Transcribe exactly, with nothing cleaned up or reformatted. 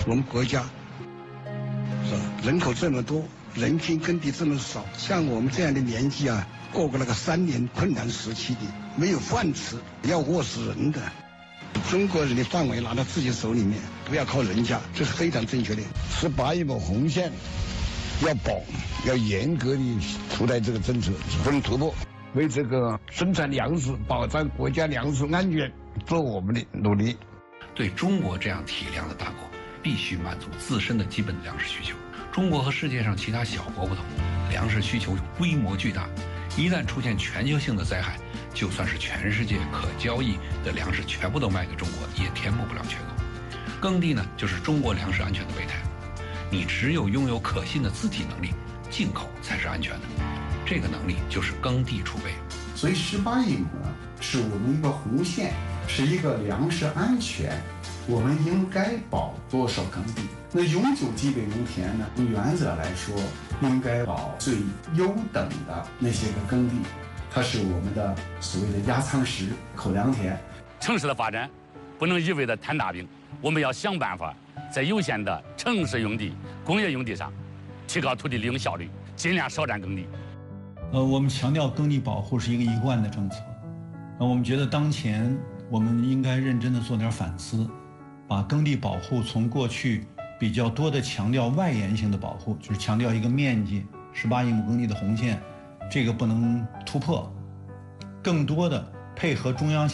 我们国家是吧，人口这么多，人均耕地这么少，像我们这样的年纪啊，过过那个三年困难时期的，没有饭吃，要饿死人的。中国人的范围拿到自己手里面，不要靠人家，这是非常正确的。十八亿亩红线要保，要严格的出台这个政策，不能突破，为这个生产粮食、保障国家粮食安全做我们的努力。 对中国这样体量的大国，必须满足自身的基本粮食需求。中国和世界上其他小国不同，粮食需求规模巨大，一旦出现全球性的灾害，就算是全世界可交易的粮食全部都卖给中国，也填补不了缺口。耕地呢，就是中国粮食安全的备胎。你只有拥有可信的自给能力，进口才是安全的。这个能力就是耕地储备。 所以十八亿亩呢，是我们一个红线，是一个粮食安全。我们应该保多少耕地？那永久基本农田呢？从原则来说，应该保最优等的那些个耕地，它是我们的所谓的压舱石、口粮田。 城市的发展不能一味的摊大饼，我们要想办法在有限的城市用地、工业用地上提高土地利用效率，尽量少占耕地。 呃，我们强调耕地保护是一个一贯的政策。那我们觉得当前我们应该认真的做点反思，把耕地保护从过去比较多的强调外延性的保护，就是强调一个面积十八亿亩耕地的红线，这个不能突破，更多的配合中央